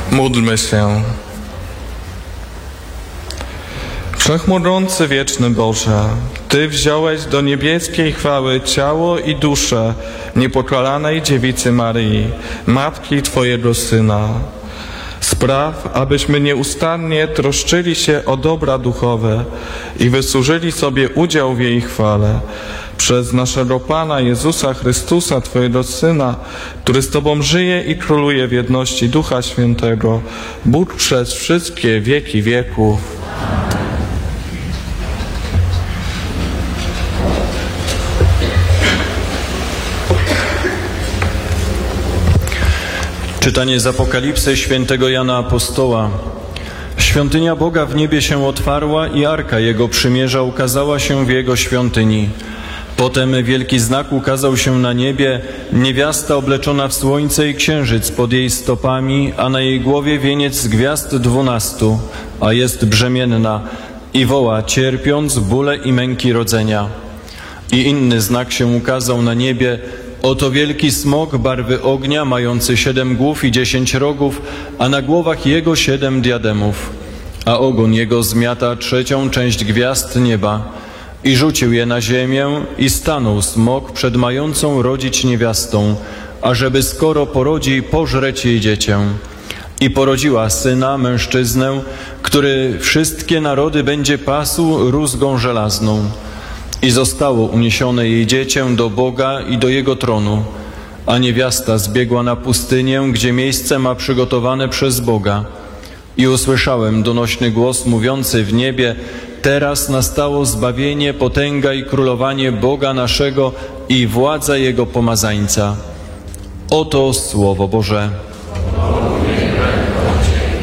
Módlmy się. Wszechmogący wieczny Boże, Ty wziąłeś do niebieskiej chwały ciało i duszę niepokalanej dziewicy Maryi, matki Twojego Syna. Spraw, abyśmy nieustannie troszczyli się o dobra duchowe i wysłużyli sobie udział w jej chwale. Przez naszego Pana Jezusa Chrystusa, Twojego Syna, który z Tobą żyje i króluje w jedności Ducha Świętego, Bóg przez wszystkie wieki wieków. Czytanie z Apokalipsy świętego Jana Apostoła. Świątynia Boga w niebie się otwarła i Arka Jego Przymierza ukazała się w Jego świątyni. Potem wielki znak ukazał się na niebie, niewiasta obleczona w słońce i księżyc pod jej stopami, a na jej głowie wieniec z gwiazd 12, a jest brzemienna i woła, cierpiąc bóle i męki rodzenia. I inny znak się ukazał na niebie, oto wielki smok barwy ognia, mający 7 głów i 10 rogów, a na głowach jego 7 diademów. A ogon jego zmiata 3. część gwiazd nieba. I rzucił je na ziemię i stanął smok przed mającą rodzić niewiastą, ażeby skoro porodzi, pożreć jej dziecię. I porodziła syna, mężczyznę, który wszystkie narody będzie pasł rózgą żelazną. I zostało uniesione jej dziecię do Boga i do Jego tronu, a niewiasta zbiegła na pustynię, gdzie miejsce ma przygotowane przez Boga. I usłyszałem donośny głos mówiący w niebie, teraz nastało zbawienie, potęga i królowanie Boga naszego i władza Jego pomazańca. Oto Słowo Boże.